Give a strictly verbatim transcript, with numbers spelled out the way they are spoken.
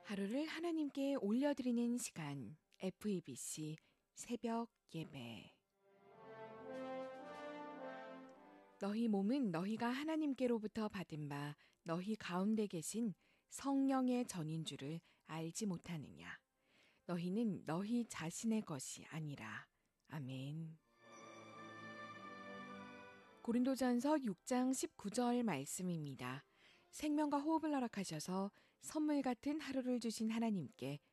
하루를 하나님께 올려드리는 시간 에프이비씨 새벽 예배. 너희 몸은 너희가 하나님께로부터 받은 바 너희 가운데 계신 성령의 전인 줄을 알지 못하느냐. 너희는 너희 자신의 것이 아니라. 아멘. 고린도전서 육 장 십구 절 말씀입니다. 생명과 호흡을 허락하셔서 선물 같은 하루를 주신 하나님께